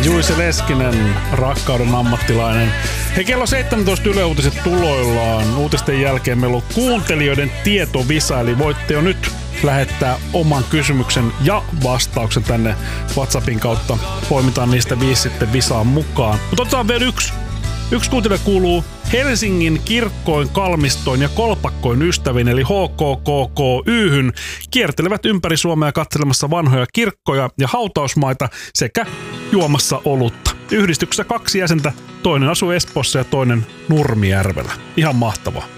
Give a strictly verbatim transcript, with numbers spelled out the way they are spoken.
Juise Leskinen, rakkauden ammattilainen. Hei, kello seitsemäntoista Yle Uutiset tuloillaan. Uutisten jälkeen meillä on kuuntelijoiden tietovisa, eli voitte jo nyt lähettää oman kysymyksen ja vastauksen tänne WhatsAppin kautta. Poimitaan niistä viisi sitten visaan mukaan. Mutta otetaan vielä yksi. Yksi kuuntelija kuuluu Helsingin kirkkoin, kalmistoin ja kolpakkoin ystäviin, eli H K K K Y:hyn, kiertelevät ympäri Suomea katselemassa vanhoja kirkkoja ja hautausmaita sekä juomassa olutta. Yhdistyksessä kaksi jäsentä, toinen asuu Espoossa ja toinen Nurmijärvellä. Ihan mahtavaa.